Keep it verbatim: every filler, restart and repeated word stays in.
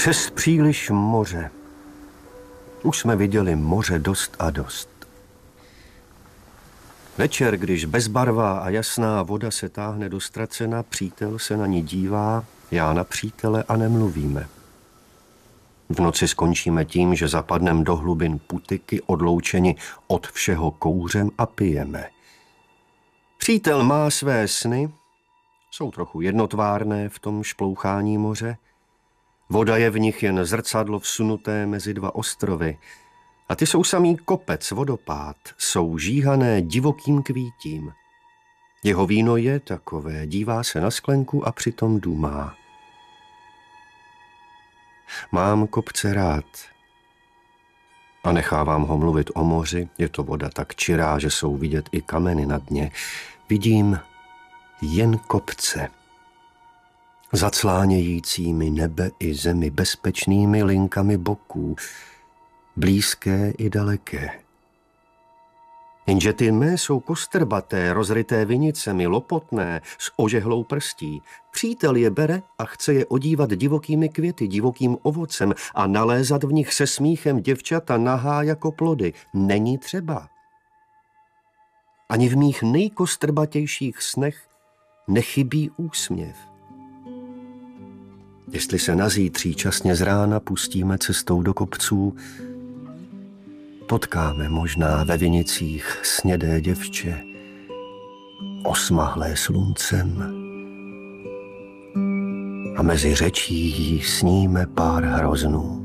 Přes příliš moře. Už jsme viděli moře dost a dost. Večer, když bezbarvá a jasná voda se táhne do ztracena, přítel se na ní dívá, já na přítele a nemluvíme. V noci skončíme tím, že zapadneme do hlubin putiky, odloučeni od všeho kouřem a pijeme. Přítel má své sny, jsou trochu jednotvárné v tom šplouchání moře. Voda je v nich jen zrcadlo vsunuté mezi dva ostrovy. A ty jsou samý kopec, vodopád, jsou žíhané divokým kvítím. Jeho víno je takové, dívá se na sklenku a přitom dumá. Mám kopce rád a nechávám ho mluvit o moři. Je to voda tak čirá, že jsou vidět i kameny na dně. Vidím jen kopce, zaclánějícími nebe i zemi bezpečnými linkami boků, blízké i daleké. Jenže ty mé jsou kostrbaté, rozryté vinicemi, lopotné, s ožehlou prstí. Přítel je bere a chce je odívat divokými květy, divokým ovocem a nalézat v nich se smíchem děvčata nahá jako plody. Není třeba. Ani v mých nejkostrbatějších snech nechybí úsměv. Jestli se na zítří časně z rána pustíme cestou do kopců, potkáme možná ve vinicích snědé děvče, osmahlé sluncem, a mezi řečí jí sníme pár hroznů.